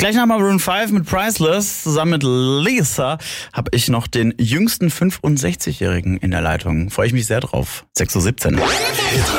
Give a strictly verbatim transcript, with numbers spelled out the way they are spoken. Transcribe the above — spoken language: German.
Gleich nach Maroon fünf mit Priceless, zusammen mit Lisa, habe ich noch den jüngsten fünfundsechzigjährigen in der Leitung. Freue ich mich sehr drauf. sechs Uhr siebzehn.